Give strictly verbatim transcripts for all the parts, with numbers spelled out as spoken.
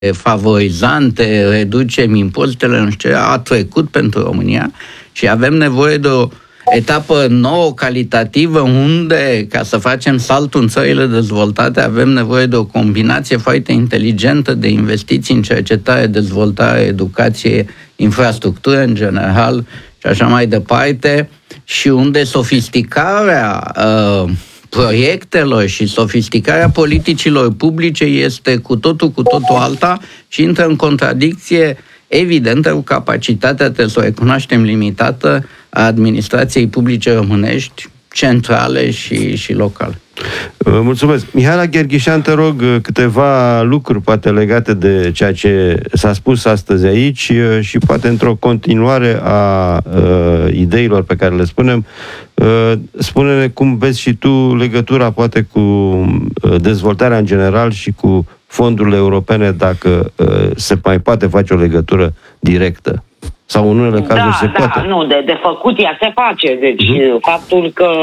favorizante, reducem impozitele, nu știu ce, a trecut pentru România și avem nevoie de o etapă nouă, calitativă, unde, ca să facem saltul în țările dezvoltate, avem nevoie de o combinație foarte inteligentă de investiții în cercetare, dezvoltare, educație, infrastructură în general și așa mai departe, și unde sofisticarea uh, proiectelor și sofisticarea politicilor publice este cu totul, cu totul alta și intră în contradicție evidentă cu capacitatea, trebuie să o recunoaștem, limitată a administrației publice românești, centrale și, și locale. Mulțumesc. Mihaela Gherghișan, te rog câteva lucruri poate legate de ceea ce s-a spus astăzi aici și poate într-o continuare a uh, ideilor pe care le spunem. Uh, spune-ne cum vezi și tu legătura poate cu uh, dezvoltarea în general și cu fondurile europene, dacă uh, se mai poate face o legătură directă. Sau în unele cazuri da, se da, poate. nu, de, de făcut ea se face. Deci uh-huh. faptul că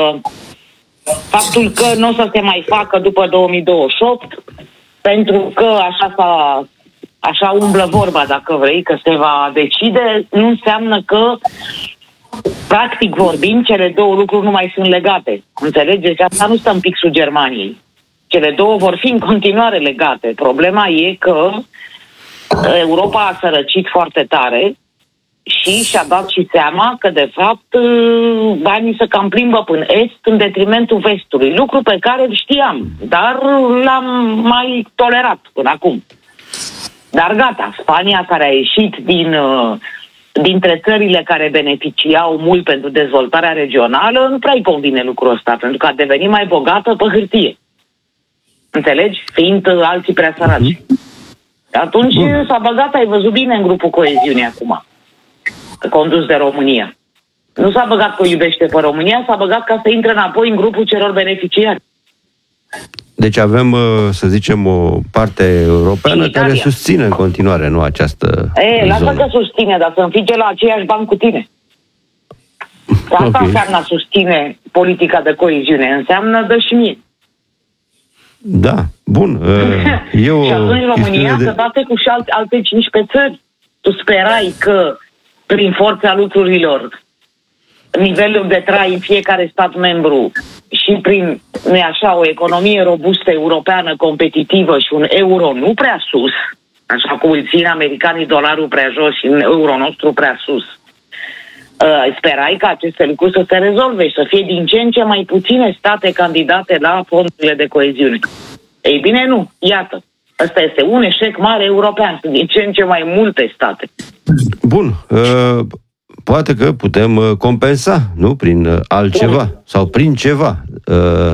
faptul că nu o să se mai facă după două mii douăzeci și opt, pentru că așa s-a, așa umblă vorba, dacă vrei, că se va decide, nu înseamnă că, practic vorbind, cele două lucruri nu mai sunt legate. Înțelegeți? Asta nu stă în pixul Germaniei. Cele două vor fi în continuare legate. Problema e că Europa a sărăcit foarte tare și și-a dat și seama că, de fapt, banii se cam plimbă până est în detrimentul vestului. Lucru pe care îl știam, dar l-am mai tolerat până acum. Dar gata, Spania, care a ieșit din, dintre țările care beneficiau mult pentru dezvoltarea regională, nu prea-i convine lucrul ăsta, pentru că a devenit mai bogată pe hârtie. Înțelegi? Fiind alții prea săraci. Atunci Bun. s-a băgat, ai văzut bine, în grupul Coeziune acum, condus de România. Nu s-a băgat că iubește pe România, s-a băgat ca să intre înapoi în grupul celor beneficiari. Deci avem, să zicem, o parte europeană care susține în continuare, nu, această E, lasă zonă. Că susține, dar să înfige la aceiași bani cu tine. Asta okay. înseamnă a susține politica de coeziune. Înseamnă dă și mie. Da, bun. Eu și atunci România de... se bate cu și alte, alte cincisprezece țări. Tu sperai că prin forța lucrurilor nivelul de trai în fiecare stat membru și prin, nu așa, o economie robustă europeană, competitivă și un euro nu prea sus, așa cum îl țin americanii dolarul prea jos și un euro nostru prea sus, uh, sperai ca aceste lucruri să se rezolve și să fie din ce în ce mai puține state candidate la fondurile de coeziune. Ei bine, nu. Iată. Ăsta este un eșec mare european. Sunt din ce în ce mai multe state. Bun. Uh, poate că putem uh, compensa, nu? Prin uh, altceva. Bun. Sau prin ceva. Uh,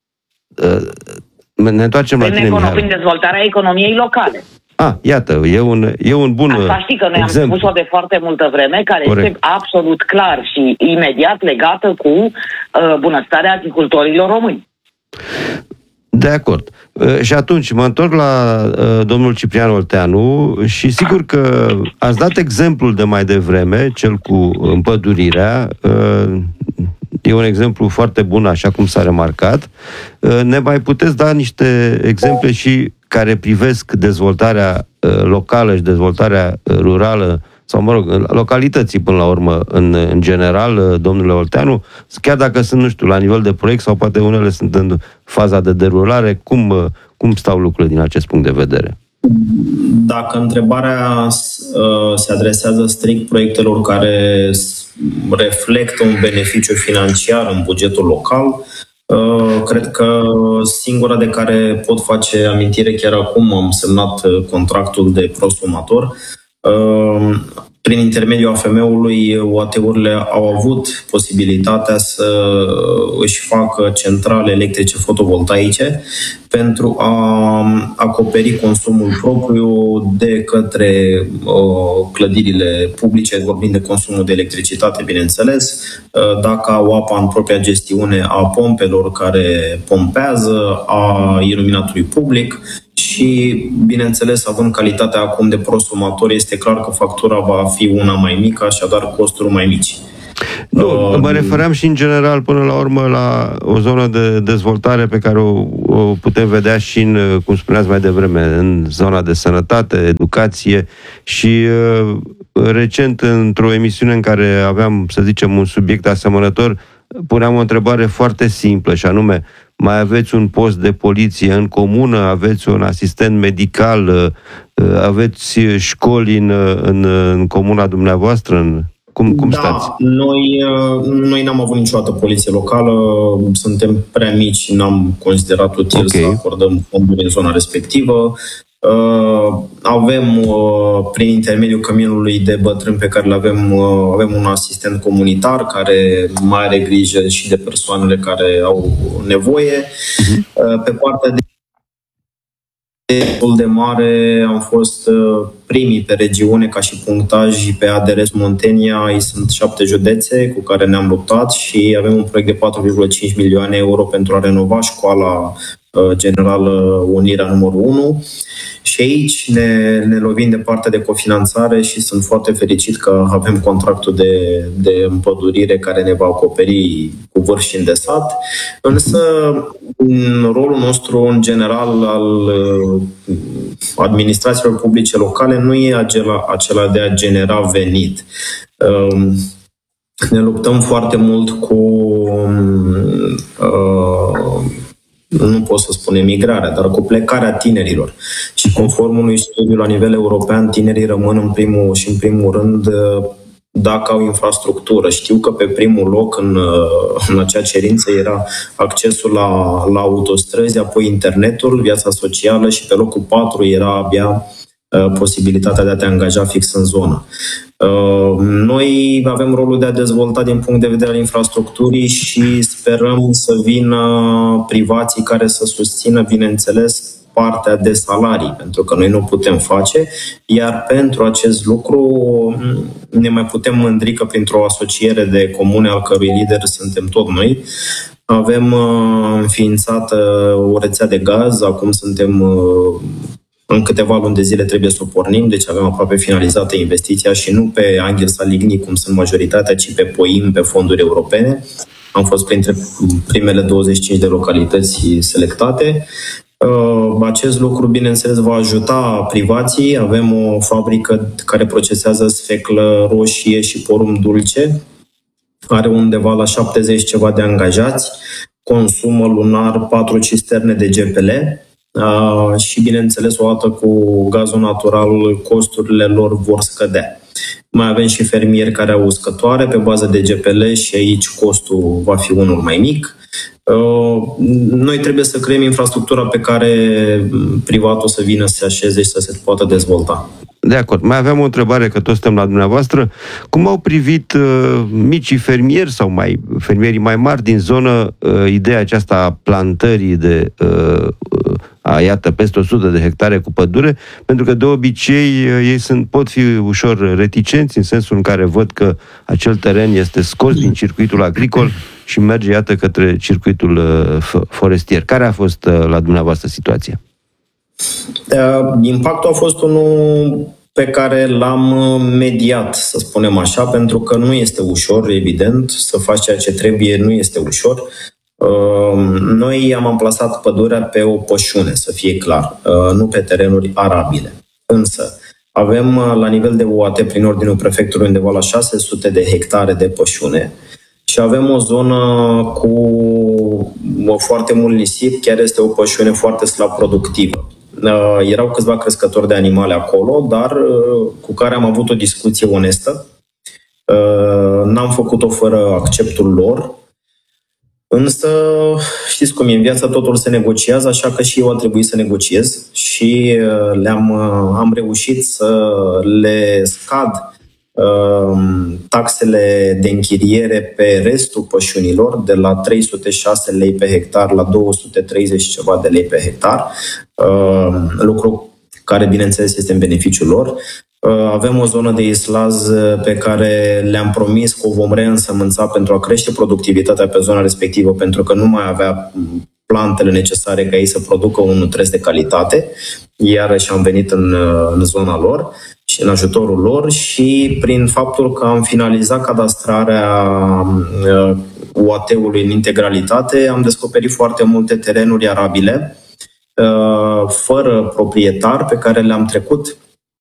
uh, ne întoarcem prin la tine, econo- Prin dezvoltarea economiei locale. Ah, iată, e un, e un bun exemplu. Asta știi că noi exemplu. am spus-o de foarte multă vreme, care Corect. este absolut clar și imediat legată cu uh, bunăstarea agricultorilor români. De acord. Uh, și atunci mă întorc la uh, domnul Ciprian Olteanu și sigur că ați dat exemplul de mai devreme, cel cu împădurirea. Uh, e un exemplu foarte bun, așa cum s-a remarcat. Uh, ne mai puteți da niște exemple și care privesc dezvoltarea uh, locală și dezvoltarea uh, rurală, sau, mă rog, localității, până la urmă, în, în general, uh, domnule Olteanu, chiar dacă sunt, nu știu, la nivel de proiect, sau poate unele sunt în faza de derulare, cum, uh, cum stau lucrurile din acest punct de vedere? Dacă întrebarea uh, se adresează strict proiectelor care reflectă un beneficiu financiar în bugetul local, Uh, cred că singura de care pot face amintire chiar acum, am semnat contractul de prosumator. Uh, prin intermediul A F M-ului, U A T-urile au avut posibilitatea să își facă centrale electrice fotovoltaice pentru a acoperi consumul propriu de către uh, clădirile publice, vorbind de consumul de electricitate, bineînțeles, uh, dacă au apa în propria gestiune a pompelor care pompează, a iluminatului public și, bineînțeles, având calitatea acum de prosumator, este clar că factura va fi una mai mică, așadar costuri mai mici. Nu, uh, mă refeream și în general până la urmă la o zonă de dezvoltare pe care o, o putem vedea și în, cum spuneați mai devreme, în zona de sănătate, educație și uh, recent într-o emisiune în care aveam, să zicem, un subiect asemănător, puneam o întrebare foarte simplă și anume, mai aveți un post de poliție în comună, aveți un asistent medical, aveți școli în, în, în comuna dumneavoastră? În... Cum, cum da, stați? Noi, noi n-am avut niciodată poliție locală, suntem prea mici, n-am considerat util okay. să acordăm fonduri în zona respectivă. Uh, avem, uh, prin intermediul căminului de bătrâni pe care le avem, uh, avem un asistent comunitar care mai are grijă și de persoanele care au nevoie. Uh-huh. Uh, pe partea de de mare am fost uh, primii pe regiune ca și punctaj pe A D R S Muntenia. Ei sunt șapte județe cu care ne-am luptat și avem un proiect de patru virgulă cinci milioane euro pentru a renova școala generală Unirea numărul unu. Și aici ne, ne lovim de partea de cofinanțare și sunt foarte fericit că avem contractul de, de împădurire care ne va acoperi cu vârf și îndesat. Însă, în rolul nostru, în general, al administrațiilor publice locale, nu e acela, acela de a genera venit. Ne luptăm foarte mult cu uh, nu pot să spun emigrarea, dar cu plecarea tinerilor. Și conform unui studiu la nivel european, tinerii rămân în primul și în primul rând dacă au infrastructură. Știu că pe primul loc în, în acea cerință era accesul la, la autostrăzi, apoi internetul, viața socială și pe locul patru era abia posibilitatea de a te angaja fix în zonă. Noi avem rolul de a dezvolta din punct de vedere al infrastructurii și sperăm să vină privații care să susțină, bineînțeles, partea de salarii, pentru că noi nu putem face, iar pentru acest lucru ne mai putem mândri că printr-o asociere de comune al cărui lider suntem tot noi, avem înființată o rețea de gaz, acum suntem în câteva luni de zile trebuie să o pornim, deci avem aproape finalizată investiția și nu pe Anghel Saligny, cum sunt majoritatea, ci pe POIM, pe fonduri europene. Am fost printre primele douăzeci și cinci de localități selectate. Acest lucru, bineînțeles, va ajuta privații. Avem o fabrică care procesează sfeclă roșie și porum dulce. Are undeva la șaptezeci ceva de angajați. Consumă lunar patru cisterne de G P L. Uh, și, bineînțeles, odată cu gazul natural, costurile lor vor scădea. Mai avem și fermieri care au uscătoare pe bază de G P L și aici costul va fi unul mai mic. Uh, noi trebuie să creăm infrastructura pe care privatul să vină să se așeze și să se poată dezvolta. De acord. Mai aveam o întrebare, că toți suntem la dumneavoastră. Cum au privit uh, micii fermieri sau mai fermierii mai mari din zonă uh, ideea aceasta a plantării de uh, a, iată, peste o sută de hectare cu pădure, pentru că de obicei ei sunt, pot fi ușor reticenți în sensul în care văd că acel teren este scos din circuitul agricol și merge, iată, către circuitul uh, forestier. Care a fost uh, la dumneavoastră situația? Impactul a fost unul pe care l-am mediat, să spunem așa, pentru că nu este ușor, evident, să faci ceea ce trebuie, nu este ușor. Noi am amplasat pădurea pe o pășune, să fie clar, nu pe terenuri arabile. Însă, avem la nivel de U A T, prin ordinul prefectului, undeva la șase sute de hectare de pășune și avem o zonă cu foarte mult nisip, chiar este o pășune foarte slab productivă. Erau câțiva crescători de animale acolo, dar cu care am avut o discuție onestă. N-am făcut-o fără acceptul lor. Însă, știți cum e, în viața totul se negociază, așa că și eu a trebuit să negociez și le-am, am reușit să le scad taxele de închiriere pe restul pășunilor de la trei sute șase lei pe hectar la două sute treizeci ceva de lei pe hectar, lucru care, bineînțeles, este în beneficiul lor. Avem o zonă de islaz pe care le-am promis că o vom reînsămânța pentru a crește productivitatea pe zona respectivă, pentru că nu mai avea plantele necesare ca ei să producă un nutresc de calitate. Iarăși am venit în, în zona lor. Și și în ajutorul lor și prin faptul că am finalizat cadastrarea U A T-ului în integralitate, am descoperit foarte multe terenuri arabile fără proprietar pe care le-am trecut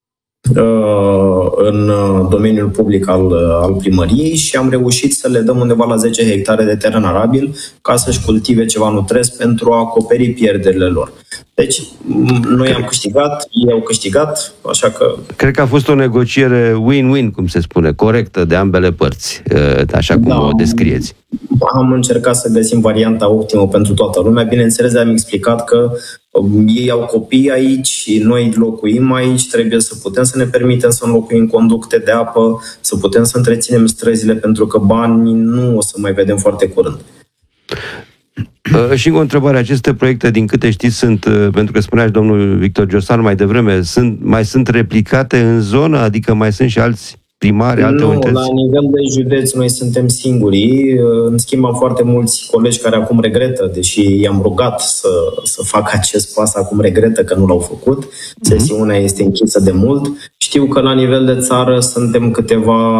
în domeniul public al, al primăriei și am reușit să le dăm undeva la zece hectare de teren arabil ca să-și cultive ceva nutresc pentru a acoperi pierderile lor. Deci, noi am câștigat, ei au câștigat, așa că... Cred că a fost o negociere win-win, cum se spune, corectă de ambele părți, așa cum da, o descrieți. Am încercat să găsim varianta optimă pentru toată lumea. Bineînțeles, am explicat că ei au copii aici, noi locuim aici, trebuie să putem să ne permitem să înlocuim conducte de apă, să putem să întreținem străzile, pentru că bani nu o să mai vedem foarte curând. Și încă o întrebare, aceste proiecte, din câte știți, sunt, pentru că spunea și domnul Victor Giosan mai devreme, sunt, mai sunt replicate în zonă, adică mai sunt și alți primari, alte nu, unități? La nivel de județ noi suntem singurii. În schimb, am foarte mulți colegi care acum regretă, deși i-am rugat să, să facă acest pas, acum regretă că nu l-au făcut. Mm-hmm. Sesiunea este închisă de mult. Știu că la nivel de țară suntem câteva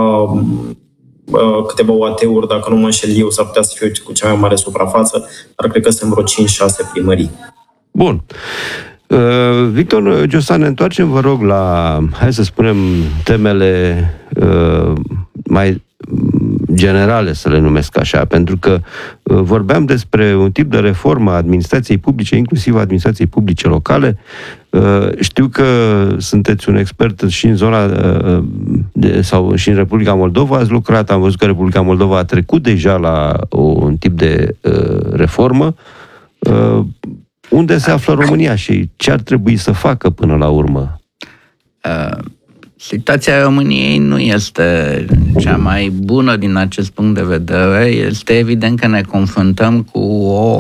câteva U A T-uri, dacă nu mă înșel eu, s-ar putea să fie cu cea mai mare suprafață, dar cred că sunt vreo cinci șase primării. Bun. Uh, Victor Giosan, ne întoarcem, vă rog, la, hai să spunem, temele uh, mai generale, să le numesc așa, pentru că uh, vorbeam despre un tip de reformă a administrației publice, inclusiv a administrației publice locale. Uh, știu că sunteți un expert și în zona uh, de, sau și în Republica Moldova ați lucrat, am văzut că Republica Moldova a trecut deja la o, un tip de uh, reformă. Uh, Unde se află România și ce ar trebui să facă până la urmă? Uh, situația României nu este cea mai bună din acest punct de vedere. Este evident că ne confruntăm cu o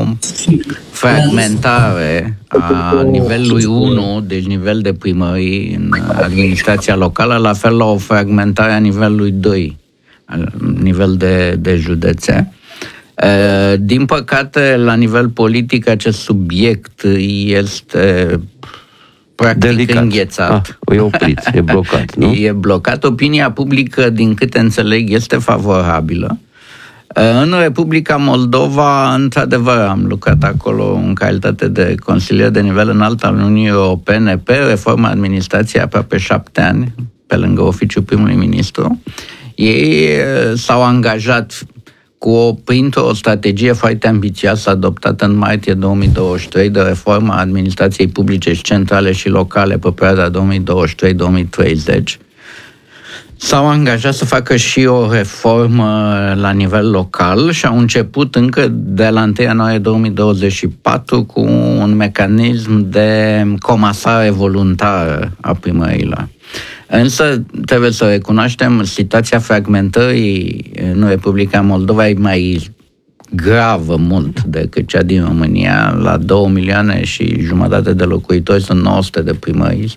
fragmentare a nivelului unu, deci nivel de primării în administrația locală, la fel la o fragmentare a nivelului doi, nivel de, de județe. Din păcate, la nivel politic, acest subiect este practic delicat. Înghețat. Ah, e oprit, e blocat, nu? E blocat. Opinia publică, din câte înțeleg, este favorabilă. În Republica Moldova, într-adevăr, am lucrat acolo în calitate de consilier de nivel înalt al Uniunii Europene pe reforma administrației aproape șapte ani, pe lângă oficiul primului ministru. Ei s-au angajat cu o, printr-o strategie foarte ambițioasă adoptată în martie două mii douăzeci și trei de reforma administrației publice și centrale și locale pe perioada două mii douăzeci și trei - două mii treizeci. S-au angajat să facă și o reformă la nivel local și au început încă de la întâi ianuarie două mii douăzeci și patru cu un mecanism de comasare voluntară a primărilor. Însă trebuie să recunoaștem, situația fragmentării în Republica Moldova e mai gravă mult decât cea din România. La două milioane și jumătate de locuitori sunt nouă sute de primării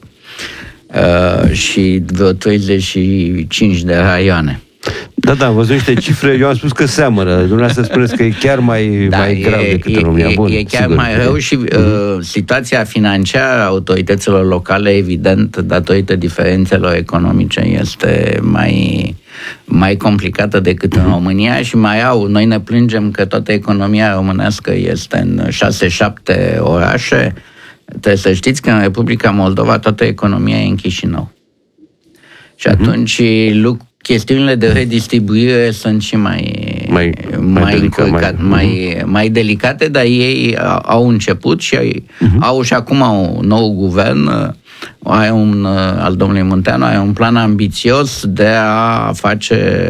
uh, și vreo treizeci și cinci de raioane. Da, da, am văzut niște cifre, eu am spus că seamănă. Dumneavoastră spuneți că e chiar mai, da, mai grav e, decât e, în România. Bun, e chiar sigur. mai rău și uh, mm-hmm. situația financiară a autorităților locale, evident, datorită diferențelor economice, este mai, mai complicată decât în România și mai au. Noi ne plângem că toată economia românească este în șase șapte orașe. Trebuie să știți că în Republica Moldova toată economia e în Chișinău. Și atunci mm-hmm. lucru chestiunile de redistribuire sunt și mai, mai, mai, mai, delicat, încurcat, mai, mai, uh-huh. mai delicate, dar ei au început și uh-huh. au și acum un nou guvern, are un, al domnului Munteanu, are un plan ambițios de a face,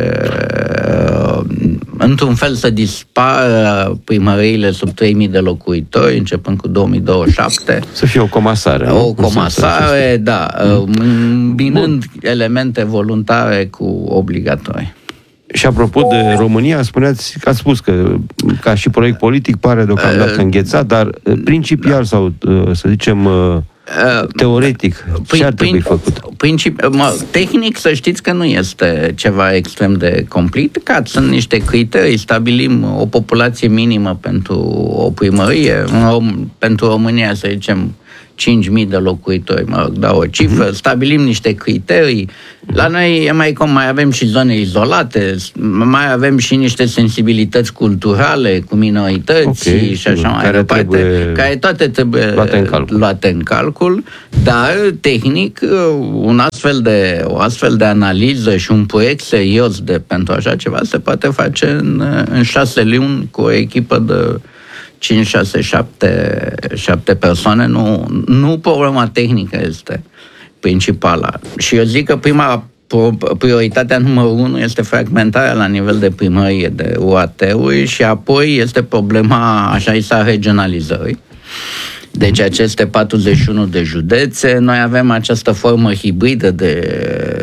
într-un fel, să dispară primăriile sub trei mii de locuitori, începând cu două mii douăzeci și șapte. Să fie o comasare. O comasare, da, îmbinând elemente voluntare cu obligatorii. Și apropo de România, spuneați, ați spus că ca și proiect politic pare deocamdată înghețat, dar principial da. sau, să zicem, teoretic, ce ar trebui făcut? Principi, mă, tehnic, să știți că nu este ceva extrem de complicat. Sunt niște criterii. Stabilim o populație minimă pentru o primărie. Pentru România, să zicem, cinci mii de locuitori, mă rog, da, o cifră, stabilim niște criterii. La noi e mai, mai avem și zone izolate, mai avem și niște sensibilități culturale cu minorități okay, și așa mai departe, care toate trebuie luate în, calcul. luate în calcul, dar tehnic un astfel de, o astfel de analiză și un proiect serios de, pentru așa ceva se poate face în, în șase luni cu o echipă de cinci, șase, șapte, șapte persoane. Nu, nu problema tehnică este principala. Și eu zic că prima prioritatea numărul unu este fragmentarea la nivel de primărie de U A T-uri și apoi este problema așa isa regionalizării. Deci aceste patruzeci și unu de județe, noi avem această formă hibridă de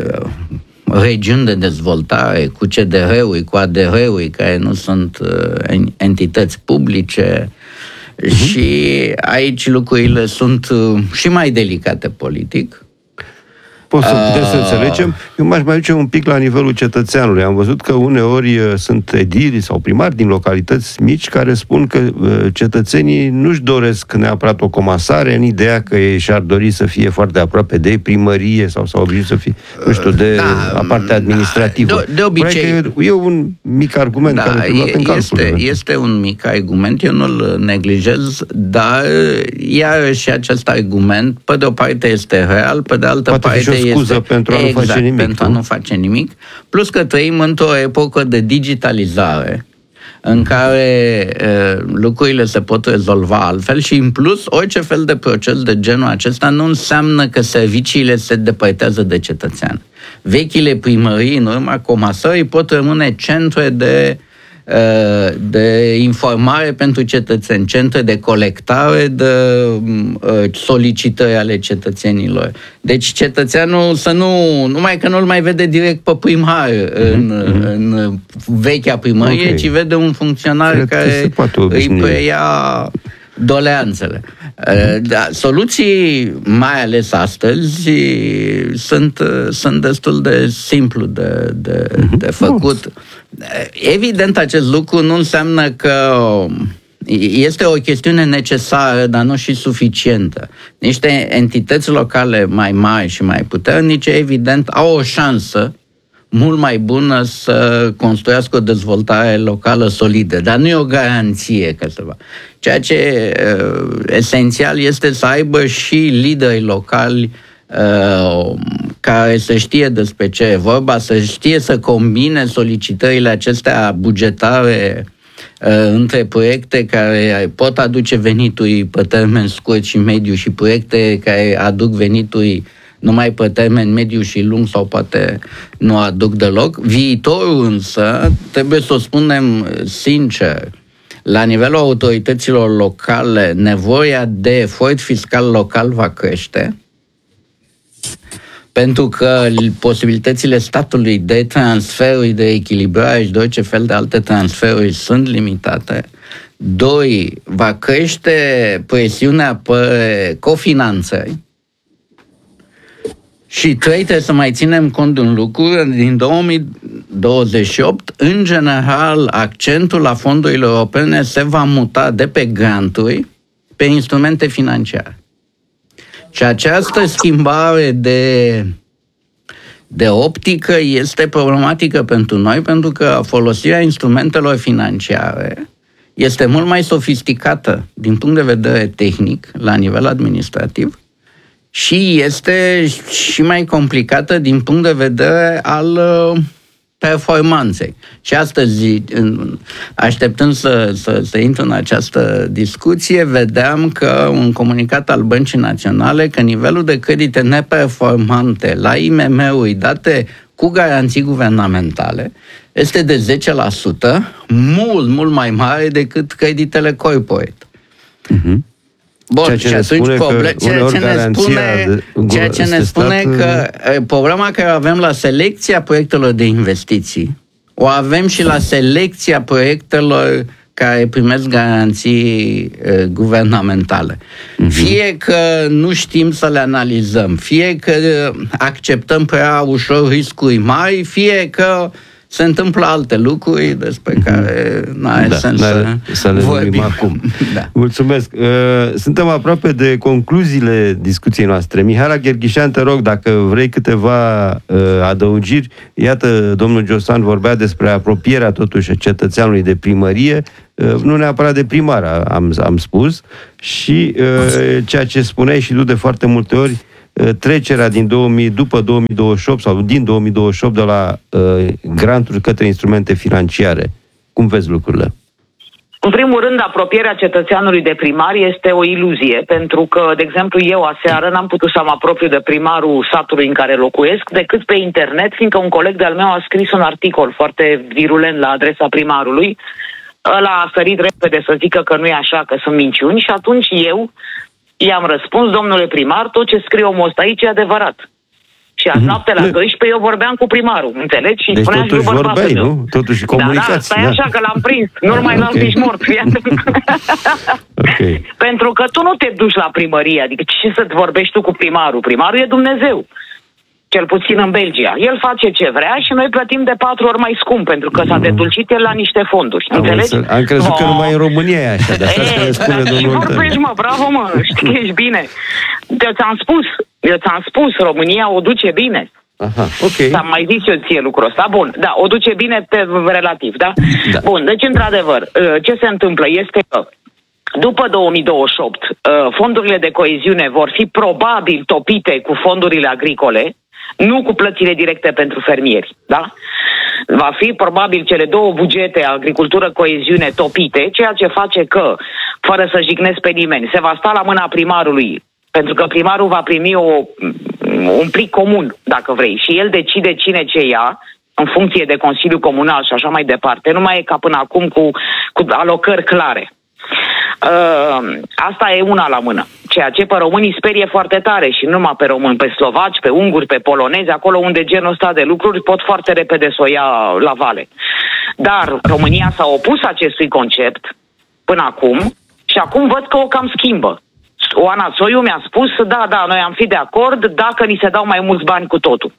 regiuni de dezvoltare cu C D R-uri, cu A D R-uri, care nu sunt uh, entități publice uh-huh. și aici lucrurile sunt uh, și mai delicate politic. Pot să putem să înțelegem. Eu m-aș mai duce un pic la nivelul cetățeanului. Am văzut că uneori sunt edili sau primari din localități mici care spun că cetățenii nu-și doresc neapărat o comasare în ideea că ei și-ar dori să fie foarte aproape de primărie sau s-au obișnuit să fie, nu știu, de da, partea administrativă. De, de obicei... E un mic argument da, care trebuie luat în calcul. Este, este un mic argument, eu nu-l neglijez, dar iarăși acest argument, pe de o parte este real, pe de altă Poate parte o scuză este, pentru a exact, nu face nimic. pentru a nu face nimic. Plus că trăim într-o epocă de digitalizare în care uh, lucrurile se pot rezolva altfel și în plus orice fel de proces de genul acesta nu înseamnă că serviciile se depărtează de cetățean. Vechile primării în urma comasării pot rămâne centre de de informare pentru cetățeni, centre de colectare de solicitări ale cetățenilor. Deci cetățeanul să nu, numai că nu-l mai vede direct pe primar în, mm-hmm. în vechea primărie, okay. ci vede un funcționar Cred care îi preia doleanțele. Mm-hmm. Da, soluții, mai ales astăzi, sunt, sunt destul de simplu de, de, mm-hmm. de făcut. Evident, acest lucru nu înseamnă că este o chestiune necesară, dar nu și suficientă. Niște entități locale mai mari și mai puternice, evident, au o șansă mult mai bună să construiască o dezvoltare locală solidă, dar nu e o garanție că se va. Ceea ce uh, esențial este să aibă și lideri locali uh, care să știe despre ce e vorba, să știe să combine solicitările acestea bugetare uh, între proiecte care pot aduce venituri pe termen scurt și mediu și proiecte care aduc venituri numai pe termen mediu și lung sau poate nu aduc deloc. Viitorul însă, trebuie să o spunem sincer, la nivelul autorităților locale, nevoia de efort fiscal local va crește, pentru că posibilitățile statului de transferuri, de echilibrare și de orice fel de alte transferuri sunt limitate. Doi, va crește presiunea pe cofinanțări. Și trei, trebuie să mai ținem cont de un lucru, din două mii douăzeci și opt, în general, accentul la fondurile europene se va muta de pe granturi pe instrumente financiare. Și această schimbare de, de optică este problematică pentru noi, pentru că folosirea instrumentelor financiare este mult mai sofisticată din punct de vedere tehnic, la nivel administrativ, și este și mai complicată din punct de vedere al performanței. Și astăzi, așteptând să, să, să intru în această discuție, vedeam că un comunicat al Băncii Naționale că nivelul de credite neperformante la I M M-uri date cu garanții guvernamentale este de zece la sută, mult, mult mai mare decât creditele corporate. Uh-huh. Bun, ceea ce și atunci problem, ceea ce ne spune, ceea ce ne spune stat... că problema care o avem la selecția proiectelor de investiții o avem și la selecția proiectelor care primesc garanții uh, guvernamentale. Uh-huh. Fie că nu știm să le analizăm, fie că acceptăm prea ușor riscuri mari, fie că se întâmplă alte lucruri despre care nu are da, sens să, să le vorbim acum. Da. Mulțumesc. Suntem aproape de concluziile discuției noastre. Mihaela Gherghișan, te rog, dacă vrei câteva adăugiri. Iată, domnul Giosan vorbea despre apropierea totuși cetățeanului de primărie, nu neapărat de primar, am, am spus, și ceea ce spuneai și tu de foarte multe ori, trecerea din două mii, după două mii douăzeci și opt sau din două mii douăzeci și opt de la uh, granturi către instrumente financiare. Cum vezi lucrurile? În primul rând, apropierea cetățeanului de primar este o iluzie, pentru că, de exemplu, eu aseară n-am putut să mă apropiu de primarul satului în care locuiesc decât pe internet, fiindcă un coleg de-al meu a scris un articol foarte virulent la adresa primarului. Ăla a sărit repede să zică că nu e așa, că sunt minciuni, și atunci eu i-am răspuns: domnule primar, tot ce scrie omul ăsta aici e adevărat. Și azi noapte la doisprezece eu vorbeam cu primarul, înțelegi? Și deci spunea totuși și vorbeai, nu? Totuși comunicați. Da, da, stai da. așa că l-am prins. Nu-l mai las nici mort. Okay. Pentru că tu nu te duci la primărie, adică ce să-ți vorbești tu cu primarul? Primarul e Dumnezeu. Cel puțin în Belgia. El face ce vrea și noi plătim de patru ori mai scump, pentru că s-a dedulcit el la niște fonduri. Am, înțelegi? am crezut oh. că numai în România e așa, dar asta ne spune domnul. Și vorbești, mă, bravo, mă, știi că ești bine. Eu ți-am spus, eu ți-am spus, România o duce bine. Aha, ok. Ți-am mai zis eu ție lucrul ăsta. Bun, da, o duce bine pe relativ, da? da? Bun, deci, într-adevăr, ce se întâmplă este că după două mii douăzeci și opt, fondurile de coeziune vor fi probabil topite cu fondurile agricole, nu cu plățile directe pentru fermieri, da? Va fi probabil cele două bugete, agricultură-coeziune, topite, ceea ce face că, fără să jignesc pe nimeni, se va sta la mâna primarului, pentru că primarul va primi o, un plic comun, dacă vrei, și el decide cine ce ia, în funcție de Consiliul Comunal și așa mai departe. Nu mai e ca până acum cu, cu alocări clare. Uh, asta e una la mână. Ceea ce pe românii sperie foarte tare, și nu numai pe români, pe slovaci, pe unguri, pe polonezi, acolo unde genul ăsta de lucruri pot foarte repede să o ia la vale. Dar România s-a opus acestui concept până acum și acum văd că o cam schimbă. Oana Țoiu mi-a spus: da, da, noi am fi de acord dacă ni se dau mai mulți bani cu totul.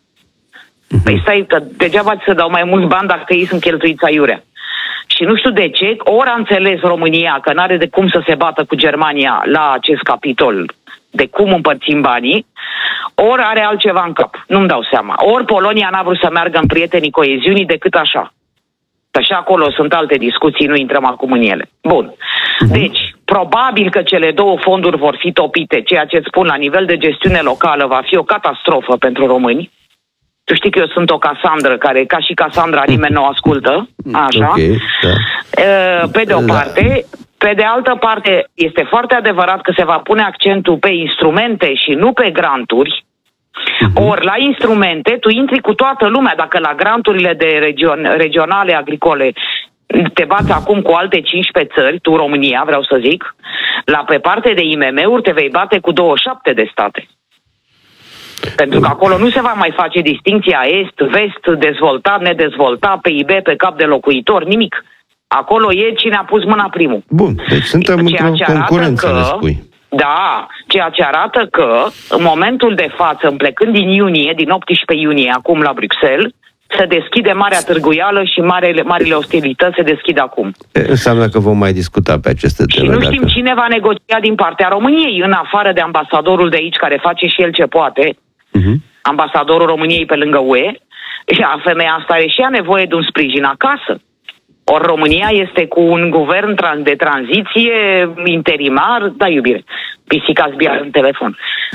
Păi stai, că degeaba ți se dau mai mulți bani dacă ei sunt cheltuiți aiurea. Și nu știu de ce, ori a înțeles România că n-are de cum să se bată cu Germania la acest capitol de cum împărțim banii, ori are altceva în cap. Nu-mi dau seama. Ori Polonia n-a vrut să meargă în prietenii coeziunii decât așa. Așa acolo sunt alte discuții, nu intrăm acum în ele. Bun. Deci, probabil că cele două fonduri vor fi topite, ceea ce spun la nivel de gestiune locală va fi o catastrofă pentru români. Tu știi că eu sunt o Casandră, care, ca și Casandra, nimeni nu o ascultă. Așa. Okay, da. Pe de o parte. Pe de altă parte, este foarte adevărat că se va pune accentul pe instrumente și nu pe granturi. Uh-huh. Ori, la instrumente, tu intri cu toată lumea. Dacă la granturile de region, regionale agricole te bați acum cu alte cincisprezece țări, tu România, vreau să zic, la pe parte de I M M-uri te vei bate cu douăzeci și șapte de state. Pentru că acolo nu se va mai face distinția est, vest, dezvoltat, nedezvoltat, P I B pe cap de locuitor, nimic. Acolo e cine a pus mâna primul. Bun, deci suntem într-o concurență, că, ne spui. Da, ceea ce arată că în momentul de față, plecând din iunie, din optsprezece iunie, acum la Bruxelles, se deschide marea târguială și marele, marile ostilități se deschid acum. E, înseamnă că vom mai discuta pe aceste teme. Și nu știm dacă... cine va negocia din partea României, în afară de ambasadorul de aici, care face și el ce poate, uh-huh. ambasadorul României pe lângă U E, și femeia asta are și ea nevoie de un sprijin acasă. Ori România este cu un guvern de tranziție interimar, da, iubire, pisica zbiară în telefon,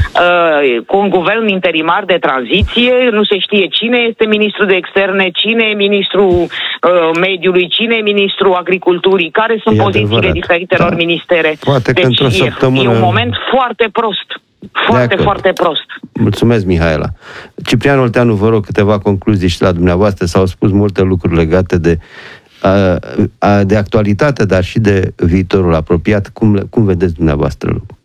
uh, cu un guvern interimar de tranziție, nu se știe cine este ministrul de externe, cine e ministrul uh, mediului, cine e ministrul agriculturii, care sunt e pozițiile adevărat. diferitelor da. ministere. Poate că deci într-o e, săptămână... e un moment foarte prost. Foarte, foarte prost. Mulțumesc, Mihaela. Ciprian Olteanu, vă rog câteva concluzii și la dumneavoastră. S-au spus multe lucruri legate de de actualitate, dar și de viitorul apropiat. Cum, cum vedeți dumneavoastră lucrul?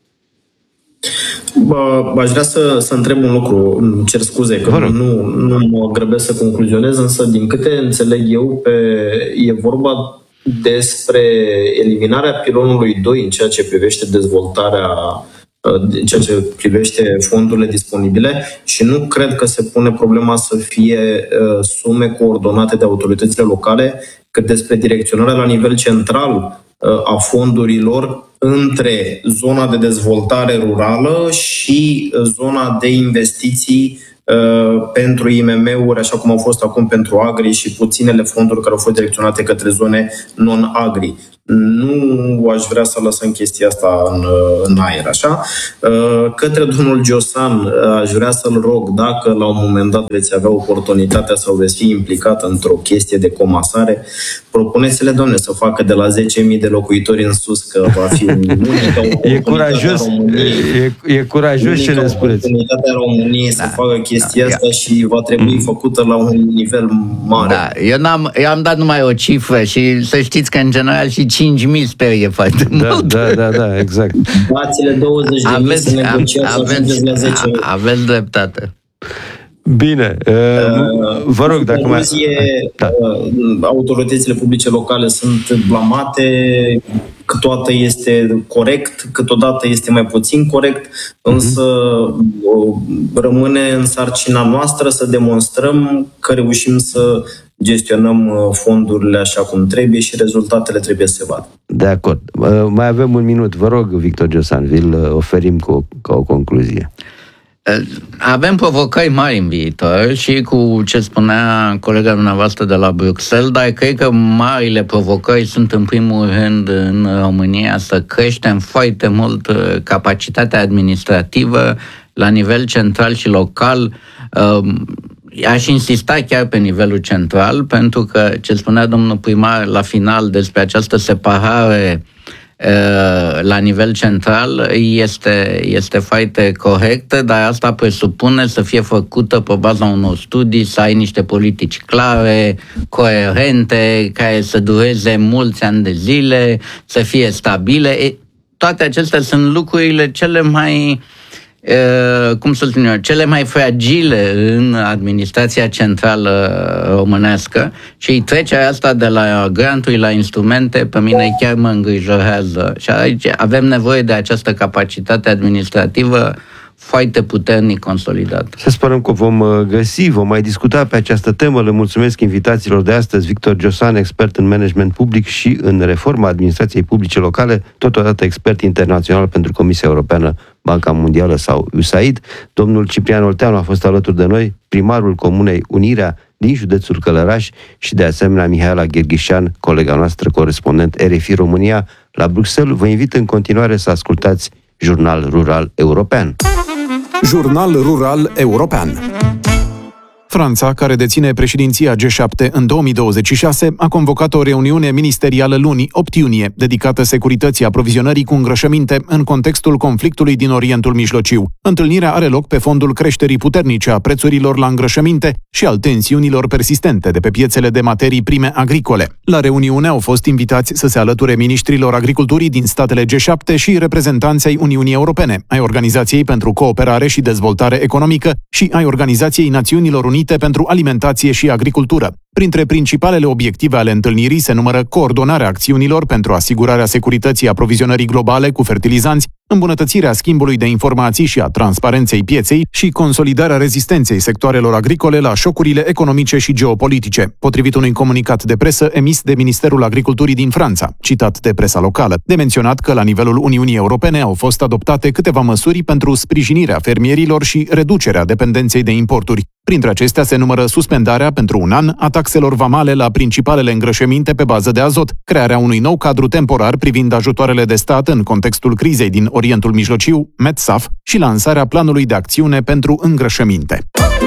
Bă, aș vrea să, să întreb un lucru. Îmi cer scuze că nu, nu mă grăbesc să concluzionez, însă din câte înțeleg eu, pe, e vorba despre eliminarea pilonului doi în ceea ce privește dezvoltarea în ceea ce privește fondurile disponibile și nu cred că se pune problema să fie sume coordonate de autoritățile locale, cât despre direcționarea la nivel central a fondurilor între zona de dezvoltare rurală și zona de investiții pentru I M M-uri, așa cum au fost acum pentru agri și puținele fonduri care au fost direcționate către zone non-agri. Nu aș vrea să lăsăm chestia asta în, în aer, așa. Către domnul Giosan aș vrea să-l rog, dacă la un moment dat veți avea oportunitatea sau veți fi implicat într-o chestie de comasare, propuneți-le, domne, să facă de la zece mii de locuitori în sus, că va fi unica e curajos, e, e curajos ce ne spuneți. Oportunitatea României da, să facă chestia da, asta și va trebui mm. făcută la un nivel mare. Da, eu, n-am, eu am dat numai o cifră și să știți că în general și cinci mii sperie foarte da, mult. Da, da, da, exact. Dați-le douăzeci de mii să negociați să ajungeți la zece mii. Aveți dreptate. Bine, uh, vă rog, dacă mai... Da. Autoritățile publice locale sunt blamate, câteodată este corect, câteodată este mai puțin corect, însă uh-huh. rămâne în sarcina noastră să demonstrăm că reușim să gestionăm fondurile așa cum trebuie și rezultatele trebuie să se vadă. De acord. Mai avem un minut. Vă rog, Victor Giosan, vi-l oferim cu, ca o concluzie. Avem provocări mari în viitor și cu ce spunea colega dumneavoastră de la Bruxelles, dar cred că marile provocări sunt în primul rând în România să creștem foarte mult capacitatea administrativă la nivel central și local. Aș insista chiar pe nivelul central, pentru că ce spunea domnul primar la final despre această separare la nivel central este, este foarte corectă, dar asta presupune să fie făcută pe baza unor studii, să ai niște politici clare, coerente, care să dureze mulți ani de zile, să fie stabile. Toate acestea sunt lucrurile cele mai cum să spun eu, cele mai fragile în administrația centrală românească și trecerea asta de la granturi la instrumente pe mine chiar mă îngrijorează și aici avem nevoie de această capacitate administrativă foarte puternic consolidată. Să sperăm că vom găsi, vom mai discuta pe această temă. Le mulțumesc invitațiilor de astăzi, Victor Giosan, expert în management public și în reforma administrației publice locale, totodată expert internațional pentru Comisia Europeană, Banca Mondială sau U S A I D. Domnul Ciprian Olteanu a fost alături de noi, primarul Comunei Unirea din județul Călăraș și de asemenea Mihaela Gherghișan, colega noastră, corespondent R F I România la Bruxelles. Vă invit în continuare să ascultați Jurnal Rural European. Jurnal Rural European. Franța, care deține președinția G șapte în două mii douăzeci și șase, a convocat o reuniune ministerială luni, opt iunie, dedicată securității aprovizionării cu îngrășăminte în contextul conflictului din Orientul Mijlociu. Întâlnirea are loc pe fondul creșterii puternice a prețurilor la îngrășăminte și al tensiunilor persistente de pe piețele de materii prime agricole. La reuniune au fost invitați să se alăture miniștrilor agriculturii din statele G șapte și reprezentanții Uniunii Europene, ai Organizației pentru Cooperare și Dezvoltare Economică și ai Organizației Națiunilor Unite pentru Alimentație și Agricultură. Printre principalele obiective ale întâlnirii se numără coordonarea acțiunilor pentru asigurarea securității aprovizionării globale cu fertilizanți, îmbunătățirea schimbului de informații și a transparenței pieței și consolidarea rezistenței sectoarelor agricole la șocurile economice și geopolitice, potrivit unui comunicat de presă emis de Ministerul Agriculturii din Franța, citat de presa locală. De menționat că la nivelul Uniunii Europene au fost adoptate câteva măsuri pentru sprijinirea fermierilor și reducerea dependenței de importuri. Printre acestea se numără suspendarea pentru un an a taxelor vamale la principalele îngrășăminte pe bază de azot, crearea unui nou cadru temporar privind ajutoarele de stat în contextul crizei din Orientul Mijlociu, METSAF, și lansarea planului de acțiune pentru îngrășăminte.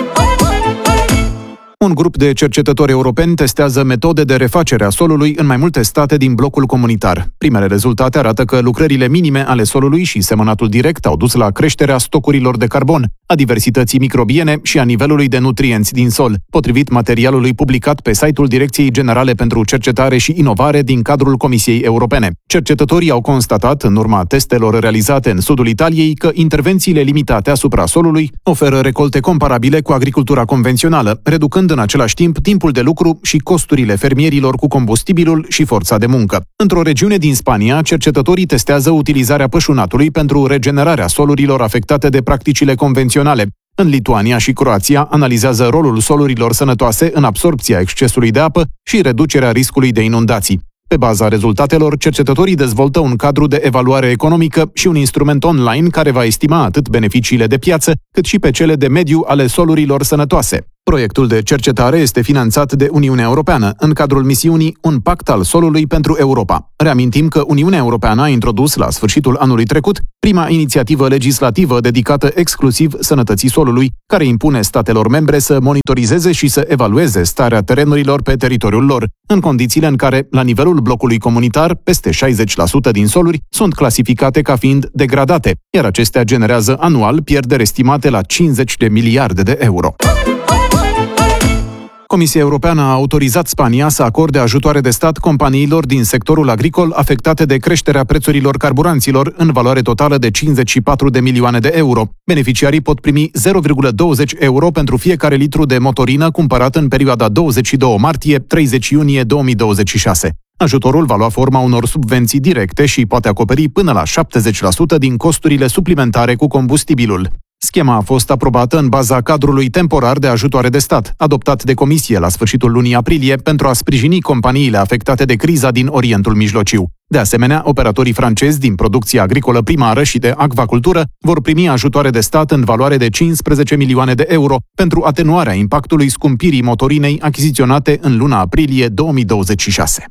Un grup de cercetători europeni testează metode de refacere a solului în mai multe state din blocul comunitar. Primele rezultate arată că lucrările minime ale solului și semănatul direct au dus la creșterea stocurilor de carbon, a diversității microbiene și a nivelului de nutrienți din sol, potrivit materialului publicat pe site-ul Direcției Generale pentru Cercetare și Inovare din cadrul Comisiei Europene. Cercetătorii au constatat, în urma testelor realizate în sudul Italiei, că intervențiile limitate asupra solului oferă recolte comparabile cu agricultura convențională, reducând reducând în același timp timpul de lucru și costurile fermierilor cu combustibilul și forța de muncă. Într-o regiune din Spania, cercetătorii testează utilizarea pășunatului pentru regenerarea solurilor afectate de practicile convenționale. În Lituania și Croația analizează rolul solurilor sănătoase în absorbția excesului de apă și reducerea riscului de inundații. Pe baza rezultatelor, cercetătorii dezvoltă un cadru de evaluare economică și un instrument online care va estima atât beneficiile de piață, cât și pe cele de mediu ale solurilor sănătoase. Proiectul de cercetare este finanțat de Uniunea Europeană, în cadrul misiunii Un pact al solului pentru Europa. Reamintim că Uniunea Europeană a introdus, la sfârșitul anului trecut, prima inițiativă legislativă dedicată exclusiv sănătății solului, care impune statelor membre să monitorizeze și să evalueze starea terenurilor pe teritoriul lor, în condițiile în care, la nivelul blocului comunitar, peste șaizeci la sută din soluri sunt clasificate ca fiind degradate, iar acestea generează anual pierderi estimate la cincizeci de miliarde de euro. Comisia Europeană a autorizat Spania să acorde ajutoare de stat companiilor din sectorul agricol afectate de creșterea prețurilor carburanților în valoare totală de cincizeci și patru de milioane de euro. Beneficiarii pot primi zero virgulă douăzeci euro pentru fiecare litru de motorină cumpărat în perioada douăzeci și doi martie - treizeci iunie două mii douăzeci și șase. Ajutorul va lua forma unor subvenții directe și poate acoperi până la șaptezeci la sută din costurile suplimentare cu combustibilul. Schema a fost aprobată în baza cadrului temporar de ajutoare de stat, adoptat de Comisie la sfârșitul lunii aprilie pentru a sprijini companiile afectate de criza din Orientul Mijlociu. De asemenea, operatorii francezi din producția agricolă primară și de acvacultură vor primi ajutoare de stat în valoare de cincisprezece milioane de euro pentru atenuarea impactului scumpirii motorinei achiziționate în luna aprilie două mii douăzeci și șase.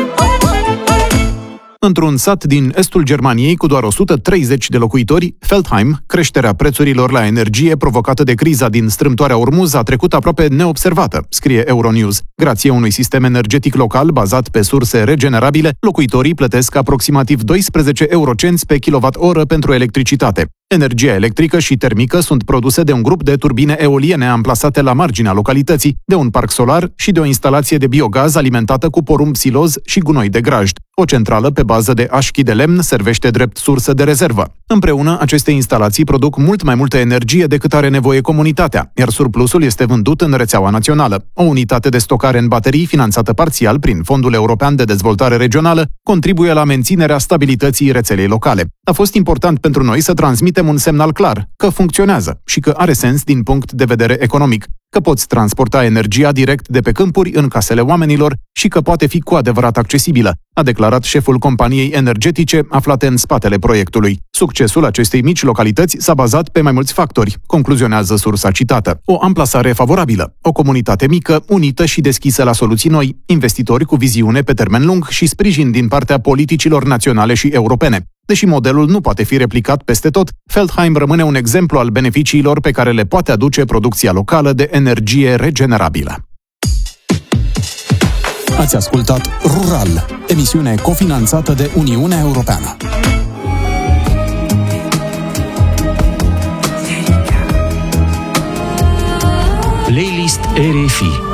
Într-un sat din estul Germaniei cu doar o sută treizeci de locuitori, Feldheim, creșterea prețurilor la energie provocată de criza din strâmtoarea Ormuz a trecut aproape neobservată, scrie Euronews. Grație unui sistem energetic local bazat pe surse regenerabile, locuitorii plătesc aproximativ doisprezece eurocenți pe kilowatt-oră pentru electricitate. Energia electrică și termică sunt produse de un grup de turbine eoliene amplasate la marginea localității, de un parc solar și de o instalație de biogaz alimentată cu porumb siloz și gunoi de grajd. O centrală pe bază de așchi de lemn servește drept sursă de rezervă. Împreună, aceste instalații produc mult mai multă energie decât are nevoie comunitatea, iar surplusul este vândut în rețeaua națională. O unitate de stocare în baterii, finanțată parțial prin Fondul European de Dezvoltare Regională, contribuie la menținerea stabilității rețelei locale. A fost important pentru noi să transmitem un semnal clar, că funcționează și că are sens din punct de vedere economic, că poți transporta energia direct de pe câmpuri în casele oamenilor și că poate fi cu adevărat accesibilă, a declarat șeful companiei energetice aflate în spatele proiectului. Succesul acestei mici localități s-a bazat pe mai mulți factori, concluzionează sursa citată. O amplasare favorabilă, o comunitate mică, unită și deschisă la soluții noi, investitori cu viziune pe termen lung și sprijin din partea politicilor naționale și europene. Deși modelul nu poate fi replicat peste tot, Feldheim rămâne un exemplu al beneficiilor pe care le poate aduce producția locală de energie regenerabilă. Ați ascultat Rural, emisiune cofinanțată de Uniunea Europeană. Playlist R F I